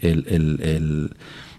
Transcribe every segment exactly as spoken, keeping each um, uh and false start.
el, el, el,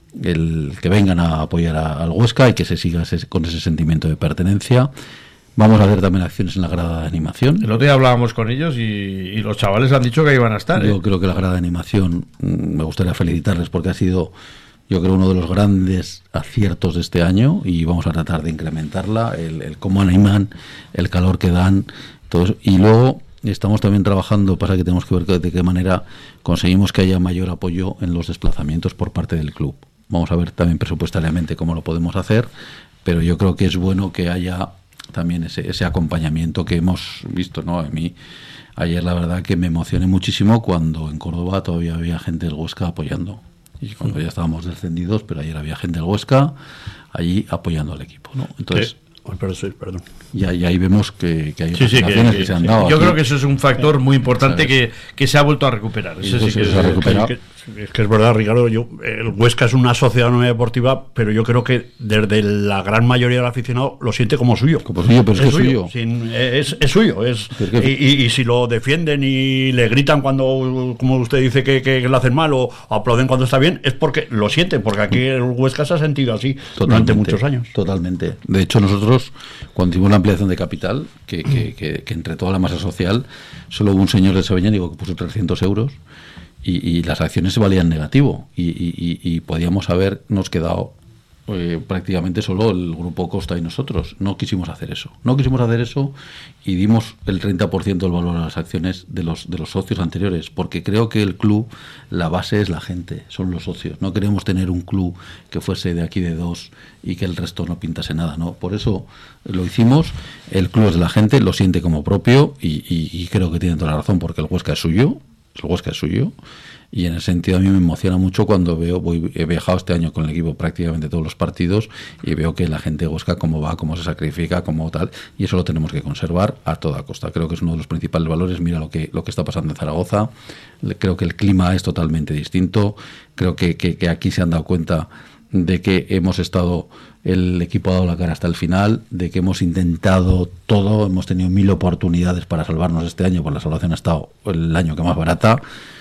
el que vengan a apoyar a, al Huesca y que se siga ese, con ese sentimiento de pertenencia. Vamos a hacer también acciones en la grada de animación. El otro día hablábamos con ellos y, y los chavales han dicho que iban a estar. Yo ¿eh? creo que la grada de animación, me gustaría felicitarles porque ha sido, yo creo, uno de los grandes aciertos de este año y vamos a tratar de incrementarla, el, el cómo animan, el calor que dan, todo eso. Y luego estamos también trabajando, pasa que tenemos que ver de qué manera conseguimos que haya mayor apoyo en los desplazamientos por parte del club. Vamos a ver también presupuestariamente cómo lo podemos hacer, pero yo creo que es bueno que haya también ese, ese acompañamiento que hemos visto, ¿no? A mí ayer la verdad que me emocioné muchísimo cuando en Córdoba todavía había gente del Huesca apoyando, y cuando ya estábamos descendidos, pero ayer había gente del Huesca allí apoyando al equipo, ¿no? Entonces, oh, perdón, sí, perdón. Y, y ahí vemos que, que hay sí, sí, que, que, que se han sí. dado. Yo aquí. creo que eso es un factor muy importante que, que se ha vuelto a recuperar. Eso sí que se ha recuperado. Que, es que es verdad, Ricardo, yo, el Huesca es una sociedad no deportiva, pero yo creo que desde la gran mayoría del aficionado lo siente como suyo. Como suyo, pero es, es que suyo. suyo. Sin, es, es suyo. Es, es que... y, y, y si lo defienden y le gritan cuando, como usted dice, que, que lo hacen mal o, o aplauden cuando está bien, es porque lo sienten, porque aquí el Huesca se ha sentido así Totalmente, durante muchos años. Totalmente. De hecho, nosotros, cuando hicimos la ampliación de capital, que, que, que, que entre toda la masa social, solo hubo un señor de Sabeñánigo que puso trescientos euros y, y las acciones se valían negativo y, y, y, y podíamos habernos quedado eh, prácticamente solo el Grupo Costa y nosotros. No quisimos hacer eso. No quisimos hacer eso y dimos el treinta por ciento del valor a las acciones de los, de los socios anteriores, porque creo que el club, la base es la gente, son los socios. No queremos tener un club que fuese de aquí de dos y que el resto no pintase nada, ¿no? Por eso lo hicimos. El club es de la gente, lo siente como propio y, y, y creo que tienen toda la razón, porque el Huesca es suyo, el Huesca es suyo. Y en ese sentido a mí me emociona mucho cuando veo, voy, he viajado este año con el equipo prácticamente todos los partidos y veo que la gente de Huesca cómo va, cómo se sacrifica, cómo tal, y eso lo tenemos que conservar a toda costa. Creo que es uno de los principales valores. Mira lo que lo que está pasando en Zaragoza, creo que el clima es totalmente distinto, creo que, que, que aquí se han dado cuenta de que hemos estado, el equipo ha dado la cara hasta el final, de que hemos intentado todo, hemos tenido mil oportunidades para salvarnos este año, pues la salvación ha estado el año que más barata.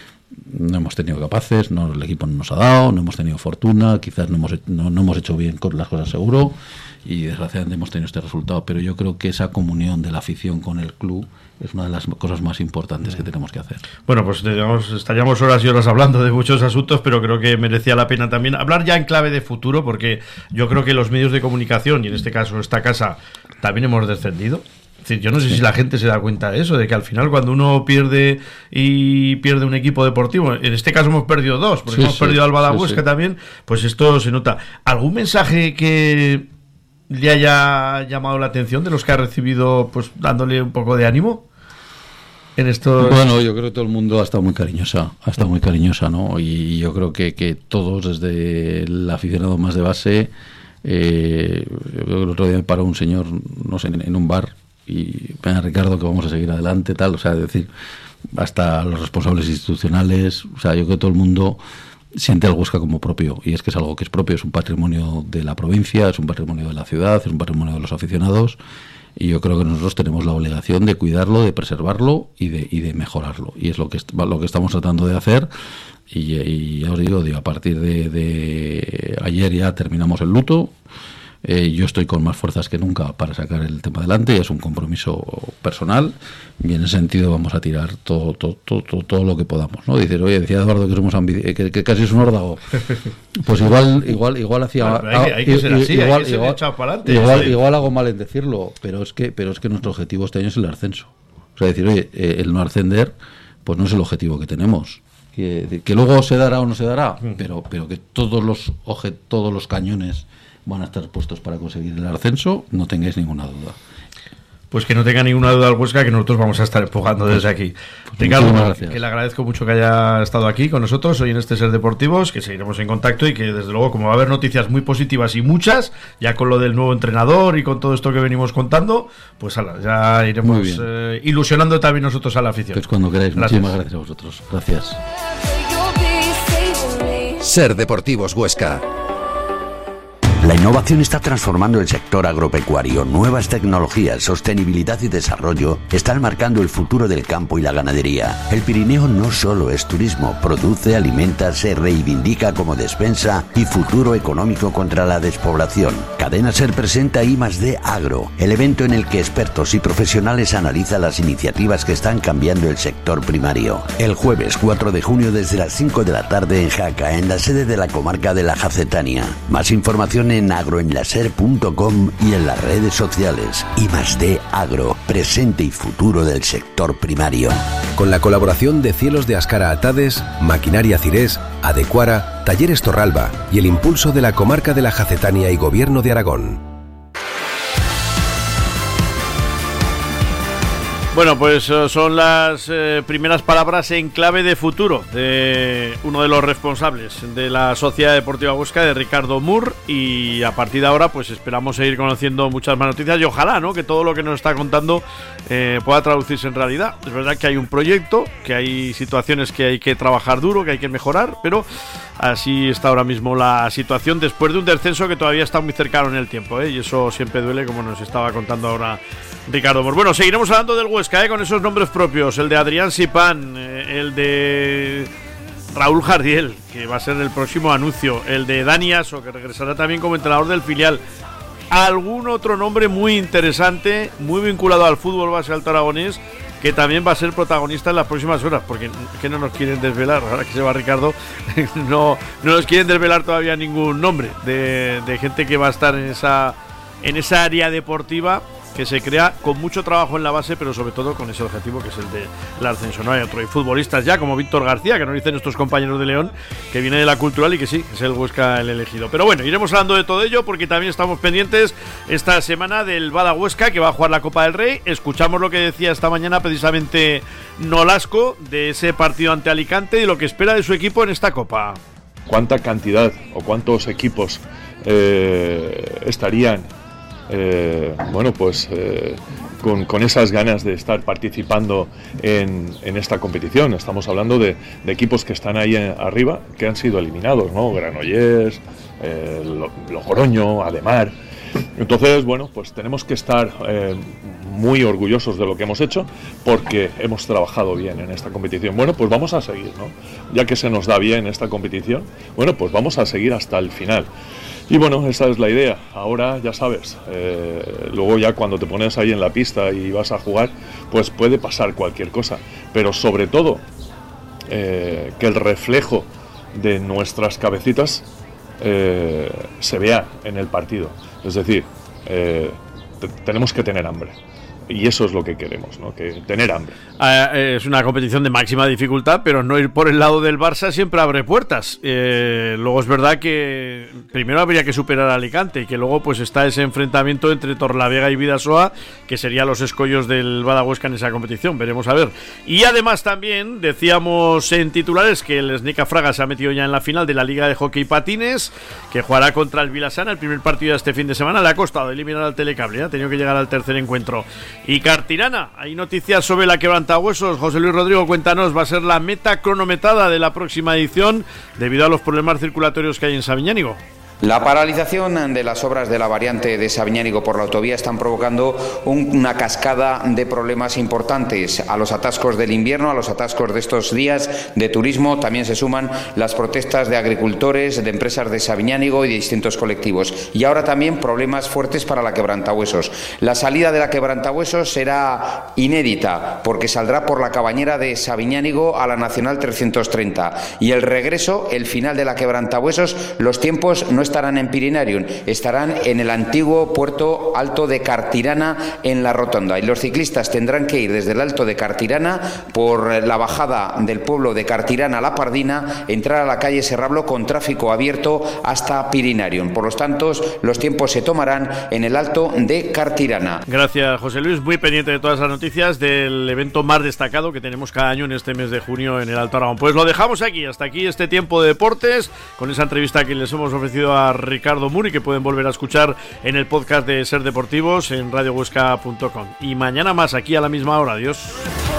No hemos tenido capaces, no, el equipo no nos ha dado, no hemos tenido fortuna, quizás no hemos, no, no hemos hecho bien con las cosas seguro y desgraciadamente hemos tenido este resultado, pero yo creo que esa comunión de la afición con el club es una de las cosas más importantes que tenemos que hacer. Bueno, pues digamos, estaríamos horas y horas hablando de muchos asuntos, pero creo que merecía la pena también hablar ya en clave de futuro, porque yo creo que los medios de comunicación, y en este caso esta casa, también hemos descendido. Es decir, yo no sé sí. si la gente se da cuenta de eso, de que al final cuando uno pierde y pierde un equipo deportivo, en este caso hemos perdido dos, porque sí, hemos sí, perdido a Alba de Huesca sí, sí. también, pues esto se nota. ¿Algún mensaje que le haya llamado la atención de los que ha recibido, pues dándole un poco de ánimo en estos? Bueno, yo creo que todo el mundo ha estado muy cariñosa, ha estado muy cariñosa, ¿no? Y yo creo que, que todos, desde el aficionado más de base, eh, yo creo que el otro día me paró un señor, no sé, en, en un bar, y venga Ricardo que vamos a seguir adelante, tal, o sea, es decir, hasta los responsables institucionales, o sea, yo creo que todo el mundo siente al Huesca como propio, y es que es algo que es propio, es un patrimonio de la provincia, es un patrimonio de la ciudad, es un patrimonio de los aficionados, y yo creo que nosotros tenemos la obligación de cuidarlo, de preservarlo y de, y de mejorarlo, y es lo que est- lo que estamos tratando de hacer. Y, y ya os digo, digo a partir de, de ayer ya terminamos el luto. Eh, yo estoy con más fuerzas que nunca para sacar el tema adelante, es un compromiso personal y en ese sentido vamos a tirar todo todo todo, todo, todo lo que podamos, ¿no? Dices, oye, decía Eduardo que somos ambic- que, que casi es un órdago, pues igual igual igual hacía bueno, hay, que, hay que ser así, igual, hay que ser igual, echado para adelante, igual, sí. igual hago mal en decirlo, pero es que pero es que nuestro objetivo este año es el ascenso, o sea, decir, oye, eh, el no ascender pues no es el objetivo que tenemos. Que, que luego se dará o no se dará, pero pero que todos los oje, todos los cañones van a estar puestos para conseguir el ascenso, no tengáis ninguna duda. Pues que no tenga ninguna duda el Huesca, que nosotros vamos a estar empujando desde aquí. Pues Ricardo, que le agradezco mucho que haya estado aquí con nosotros hoy en este Ser Deportivos, que seguiremos en contacto y que desde luego, como va a haber noticias muy positivas y muchas, ya con lo del nuevo entrenador y con todo esto que venimos contando, pues ala, ya iremos eh, ilusionando también nosotros a la afición. Pues cuando queráis, gracias. Muchísimas gracias a vosotros. Gracias. Ser Deportivos Huesca. La innovación está transformando el sector agropecuario. Nuevas tecnologías, sostenibilidad y desarrollo están marcando el futuro del campo y la ganadería. El Pirineo no solo es turismo, produce, alimenta, se reivindica como despensa y futuro económico contra la despoblación. Cadena Ser presenta I más D Agro, el evento en el que expertos y profesionales analizan las iniciativas que están cambiando el sector primario. El jueves cuatro de junio desde las cinco de la tarde en Jaca, en la sede de la comarca de la Jacetania. Más información en agroenlaser punto com y en las redes sociales. I más D Agro, presente y futuro del sector primario. Con la colaboración de Cielos de Ascara Atades, Maquinaria Cirés, Adecuara, Talleres Torralba y el impulso de la comarca de la Jacetania y Gobierno de Aragón. Bueno, pues son las eh, primeras palabras en clave de futuro de uno de los responsables de la Sociedad Deportiva Huesca, de Ricardo Mur, y a partir de ahora pues esperamos seguir conociendo muchas más noticias y ojalá, ¿no?, que todo lo que nos está contando eh, pueda traducirse en realidad. Es verdad que hay un proyecto, que hay situaciones que hay que trabajar duro, que hay que mejorar, pero así está ahora mismo la situación después de un descenso que todavía está muy cercano en el tiempo, ¿eh? Y eso siempre duele, como nos estaba contando ahora Ricardo Mur. Bueno, seguiremos hablando del Huesca, ¿eh?, con esos nombres propios, el de Adrián Sipán, eh, el de Raúl Jardiel, que va a ser el próximo anuncio, el de Dani Aso, que regresará también como entrenador del filial, algún otro nombre muy interesante, muy vinculado al fútbol base alto aragonés, que también va a ser protagonista en las próximas horas, porque que no nos quieren desvelar, ahora que se va Ricardo, no, no nos quieren desvelar todavía ningún nombre de, de gente que va a estar en esa, en esa área deportiva que se crea con mucho trabajo en la base, pero sobre todo con ese objetivo que es el del ascenso. No hay otro. Hay futbolistas ya como Víctor García, que nos dicen nuestros compañeros de León, que viene de la Cultural y que sí, es el Huesca el elegido. Pero bueno, iremos hablando de todo ello porque también estamos pendientes esta semana del Bada Huesca, que va a jugar la Copa del Rey. Escuchamos lo que decía esta mañana precisamente Nolasco de ese partido ante Alicante y lo que espera de su equipo en esta Copa. ¿Cuánta cantidad o cuántos equipos eh, estarían Eh, bueno, pues eh, con, con esas ganas de estar participando en, en esta competición? Estamos hablando de, de equipos que están ahí en, arriba, que han sido eliminados, ¿no? Granollers, eh, Logroño, Ademar. Entonces, bueno, pues tenemos que estar eh, muy orgullosos de lo que hemos hecho, porque hemos trabajado bien en esta competición. Bueno, pues vamos a seguir, ¿no? Ya que se nos da bien esta competición, bueno, pues vamos a seguir hasta el final. Y bueno, esa es la idea. Ahora ya sabes, eh, luego ya cuando te pones ahí en la pista y vas a jugar, pues puede pasar cualquier cosa. Pero sobre todo, eh, que el reflejo de nuestras cabecitas eh, se vea en el partido. Es decir, eh, te, tenemos que tener hambre. Y eso es lo que queremos, ¿no? Que tener hambre. Eh, es una competición de máxima dificultad, pero no ir por el lado del Barça siempre abre puertas. Eh, luego es verdad que primero habría que superar a Alicante y que luego pues está ese enfrentamiento entre Torlavega y Bidasoa, que serían los escollos del Bada Huesca en esa competición. Veremos a ver. Y además también decíamos en titulares que el Snica Fraga se ha metido ya en la final de la Liga de Hockey Patines, que jugará contra el Vilasana. El primer partido de este fin de semana le ha costado eliminar al Telecable, ¿eh? Ha tenido que llegar al tercer encuentro. Y Cartirana, hay noticias sobre la quebrantahuesos. José Luis Rodrigo, cuéntanos, va a ser la meta cronometrada de la próxima edición debido a los problemas circulatorios que hay en Sabiñánigo. La paralización de las obras de la variante de Sabiñánigo por la autovía están provocando un, una cascada de problemas importantes. A los atascos del invierno, a los atascos de estos días de turismo, también se suman las protestas de agricultores, de empresas de Sabiñánigo y de distintos colectivos. Y ahora también problemas fuertes para la quebrantahuesos. La salida de la quebrantahuesos será inédita, porque saldrá por la cabañera de Sabiñánigo a la Nacional trescientos treinta. Y el regreso, el final de la quebrantahuesos, los tiempos no estarán en Pirinarium, estarán en el antiguo puerto Alto de Cartirana en la Rotonda, y los ciclistas tendrán que ir desde el Alto de Cartirana por la bajada del pueblo de Cartirana a La Pardina, entrar a la calle Serrablo con tráfico abierto hasta Pirinarium. Por lo tanto, los tiempos se tomarán en el Alto de Cartirana. Gracias, José Luis, muy pendiente de todas las noticias del evento más destacado que tenemos cada año en este mes de junio en el Alto Aragón. Pues lo dejamos aquí, hasta aquí este tiempo de deportes, con esa entrevista que les hemos ofrecido a Ricardo Mur y que pueden volver a escuchar en el podcast de Ser Deportivos en radio huesca punto com. Y mañana más aquí a la misma hora. Adiós.